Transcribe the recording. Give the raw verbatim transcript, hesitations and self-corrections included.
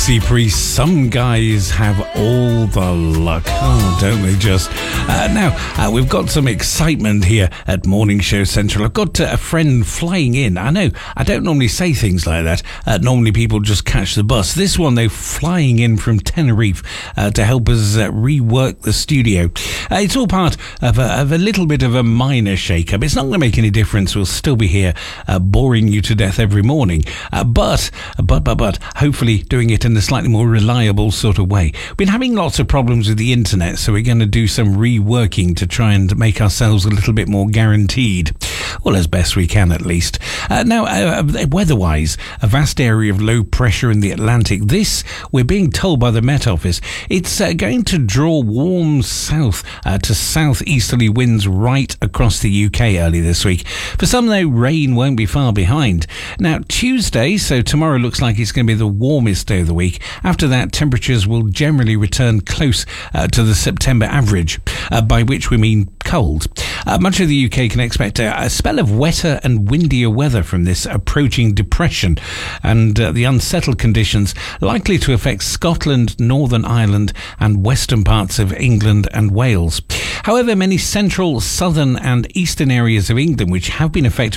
Dixie Priest. Some guys have all the luck, oh, don't they just? Uh, now, uh, we've got some excitement here at Morning Show Central. I've got uh, a friend flying in. I know, I don't normally say things like that. Uh, normally people just catch the bus. This one, though, flying in from Tenerife uh, to help us uh, rework the studio. Uh, it's all part of a, of a little bit of a minor shake-up. It's not going to make any difference. We'll still be here uh, boring you to death every morning. Uh, but, but, but, but, hopefully doing it in a slightly more reliable sort of way. We've been having lots of problems with the internet, so we're going to do some reworking to try and make ourselves a little bit more guaranteed. Well, as best we can, at least. Uh, now, uh, weather-wise, a vast area of low pressure in the Atlantic. This, we're being told by the Met Office, it's uh, going to draw warm south uh, to southeasterly winds right across the U K early this week. For some, though, rain won't be far behind. Now, Tuesday, so tomorrow looks like it's going to be the warmest day of the week. After that, temperatures will generally return close uh, to the September average, uh, by which we mean cold. Uh, much of the U K can expect a, a spell of wetter and windier weather from this approaching depression, and uh, the unsettled conditions likely to affect Scotland, Northern Ireland and western parts of England and Wales. However, many central, southern and eastern areas of England which have been affected